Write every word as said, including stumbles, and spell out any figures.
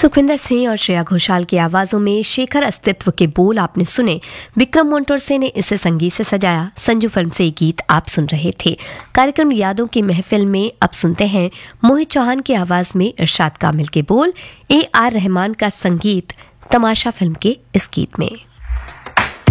सुखविंदर सिंह और श्रेया घोषाल की आवाजों में शेखर अस्तित्व के बोल आपने सुने। विक्रम मोन्टोरसे ने इसे संगीत से सजाया। संजू फिल्म से ये गीत आप सुन रहे थे। कार्यक्रम यादों की महफिल में अब सुनते हैं मोहित चौहान की आवाज में इरशाद कामिल के बोल, ए आर रहमान का संगीत तमाशा फिल्म के इस गीत में।